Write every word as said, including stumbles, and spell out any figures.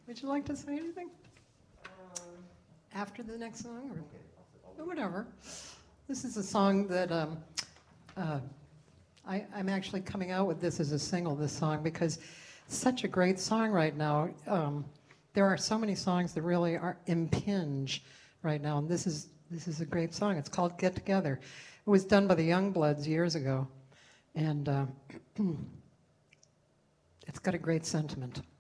Would you like to say anything? After the next song? Or, or whatever. This is a song that um, uh, I, I'm actually coming out with this as a single, this song, because it's such a great song right now. Um, there are so many songs that really are impinge right now, and this is this is a great song. It's called Get Together. It was done by the Youngbloods years ago, and uh, it's got a great sentiment.